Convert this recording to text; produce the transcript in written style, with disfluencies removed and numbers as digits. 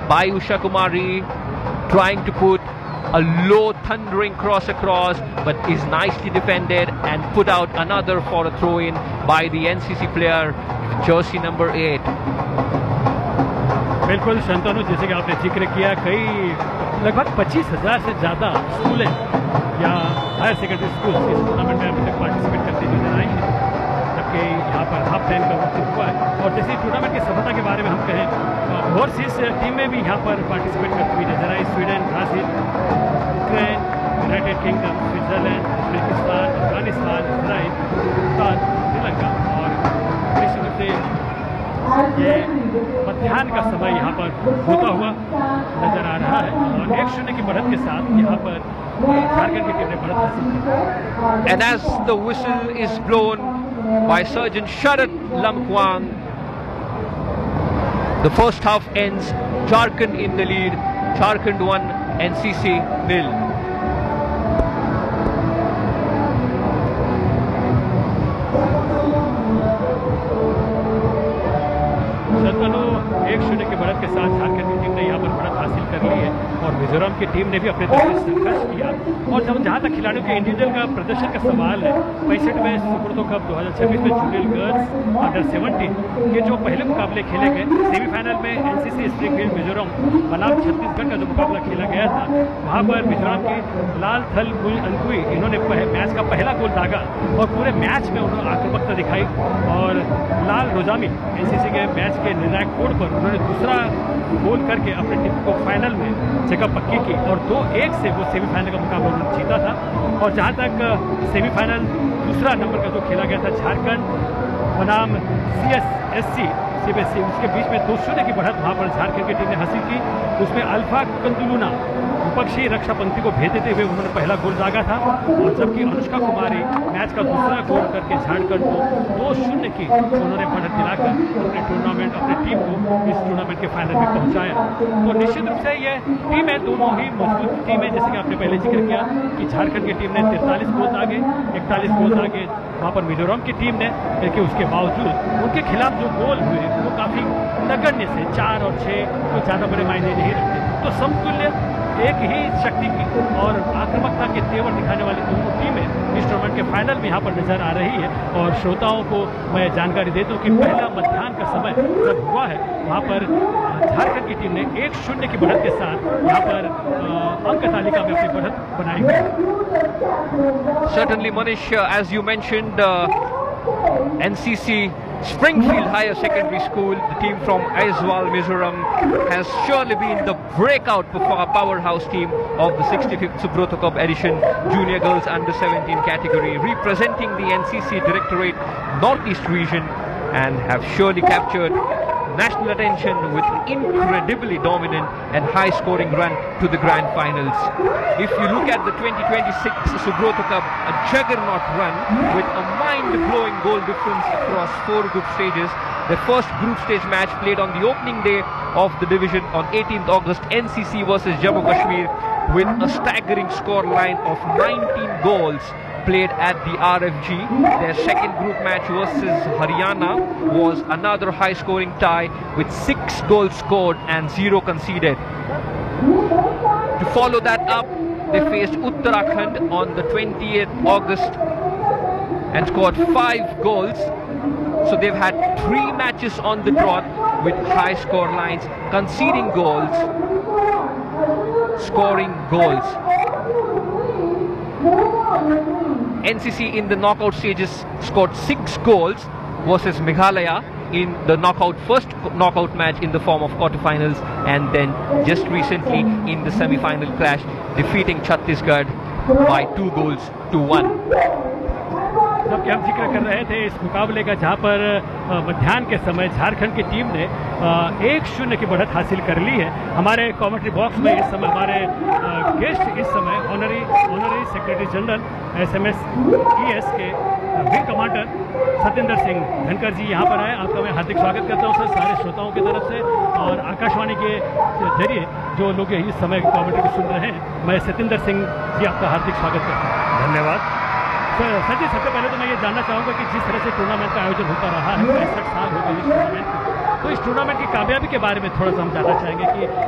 by Usha Kumari, trying to put a low thundering cross across, but is nicely defended and put out another for a throw-in by the NCC player, jersey number 8. बिल्कुल शंतनु, जैसे कि आपने जिक्र किया, कई लगभग 25,000 से ज़्यादा स्कूलें या हायर सेकेंडरी स्कूल इस टूर्नामेंट में अभी तक पार्टिसिपेट करती नजर आई हैं, जबकि यहाँ पर हाफ टाइम का वक्त हुआ है। और जैसे टूर्नामेंट की सफलता के बारे में हम कहें, ओवरसीज टीमें भी यहाँ पर पार्टिसिपेट करती हुई नजर आई। Sweden, Brazil, Ukraine, United kingdom, Switzerland, Uzbekistan, Afghanistan, Israel, Bhutan, Sri Lanka और निश्चित रूप से ये मध्याह्न का समय यहाँ पर होता हुआ नजर आ रहा है और 1-0 की बढ़त के साथ यहाँ पर झारखंड की टीम ने बढ़त हासिल की। And as the whistle is blown by Surgeon Sharad Lamkwang, the first half ends. Jharkhand in the lead. Jharkhand 1, NCC 0. Shantanu, 1-0 की बढ़त के साथ झारखंड की टीम ने यहाँ पर बढ़त हासिल कर ली है और मिजोरम की टीम ने भी अपने तरफ से संघर्ष किया। और जहाँ तक खिलाड़ियों के इंडिविजुअल का प्रदर्शन का सवाल है, 65वें सुब्रतो कप 2026 में जूनियर गर्ल्स अंडर 17 के जो पहले मुकाबले खेले गए, सेमीफाइनल में एनसीसी स्प्रिंगफील्ड मिजोरम बनाम छत्तीसगढ़ का जो मुकाबला खेला गया था, वहाँ पर मिजोरम की लाल थल अनकुई इन्होंने मैच का पहला गोल दागा और पूरे मैच में उन्होंने आक्रामकता दिखाई और लाल रोजामी एनसीसी के मैच के निर्णायक कोड पर उन्होंने दूसरा गोल करके अपने टीम को फाइनल में जगह पक्की की और 2-1 से वो सेमीफाइनल का मुकाबला उन्होंने जीता था। और जहां तक सेमीफाइनल दूसरा नंबर का जो खेला गया था झारखंड बनाम CBSE, उसके बीच में 2-0 की बढ़त वहां पर झारखंड की टीम ने हासिल की। उसमें अल्फा कंदुलुना विपक्षी रक्षा पंक्ति को भेज देते हुए उन्होंने पहला गोल दागा था और जबकि अनुष्का कुमारी मैच का दूसरा गोल करके झारखंड को 2-0 की उन्होंने बढ़त दिलाकर अपने टीम को इस टूर्नामेंट के फाइनल में पहुंचाया। तो निश्चित रूप से ये टीमें दोनों ही मजबूत टीमें, जैसे कि आपने पहले जिक्र किया कि झारखंड की टीम ने 43 गोल दागे, 41 गोल दागे वहाँ पर मिजोरम की टीम ने, लेकिन उसके बावजूद उनके खिलाफ जो गोल हुए वो काफ़ी नगण्य से 4 और 6 तो ज़्यादा बड़े मायने नहीं रखते। तो समतुल्य एक ही शक्ति की और आक्रामकता के तेवर दिखाने वाली दोनों टीमें इस टूर्नामेंट के फाइनल में यहाँ पर नजर आ रही है। और श्रोताओं को मैं जानकारी दे दूं कि पहला मध्याह्न का समय जब हुआ है, वहाँ पर झारखंड की टीम ने 1-0 की बढ़त के साथ यहाँ पर अंक तालिका में अपनी बढ़त बनाई हुई। Certainly, Manish, as you mentioned, NCC Springfield Higher Secondary School, the team from Aizawl, Mizoram, has surely been the breakout powerhouse team of the 65th Subrata Cup edition Junior Girls Under 17 category, representing the NCC Directorate Northeast region, and have surely captured national attention with incredibly dominant and high-scoring run to the grand finals. If you look at the 2026 Subrata Cup, a juggernaut run with a mind-blowing goal difference across 4 group stages. The first group stage match played on the opening day of the division on 18th August, NCC versus Jammu Kashmir, with a staggering score line of 19 goals played at the RFG. Their second group match versus Haryana was another high-scoring tie with 6 goals scored and 0 conceded. To follow that up, they faced Uttarakhand on the 20th August and scored 5 goals. So they've had 3 matches on the trot with high score lines, conceding goals, scoring goals. NCC in the knockout stages scored 6 goals versus Meghalaya in the first knockout match in the form of quarterfinals, and then just recently in the semi-final clash, defeating Chhattisgarh by 2 goals to 1. जबकि हम जिक्र कर रहे थे इस मुकाबले का, जहां पर मध्याह्न के समय झारखंड की टीम ने 1-0 की बढ़त हासिल कर ली है। हमारे कमेंट्री बॉक्स में इस समय हमारे गेस्ट इस समय ऑनरी सेक्रेटरी जनरल SMS-ES के विंग कमांडर सत्येंद्र सिंह धनकर जी यहाँ पर आए। आपका मैं हार्दिक स्वागत करता हूँ सर, सारे श्रोताओं की तरफ से और आकाशवाणी के जरिए जो लोग इस समय कमेंट्री को सुन रहे हैं। मैं सत्येंद्र सिंह जी आपका हार्दिक स्वागत करता हूँ। धन्यवाद सर जी, सबसे पहले तो मैं ये जानना चाहूँगा कि जिस तरह से टूर्नामेंट का आयोजन होता रहा है, 65 साल हो गए इस टूर्नामेंट को, तो इस टूर्नामेंट की कामयाबी के बारे में थोड़ा सा हम जानना चाहेंगे कि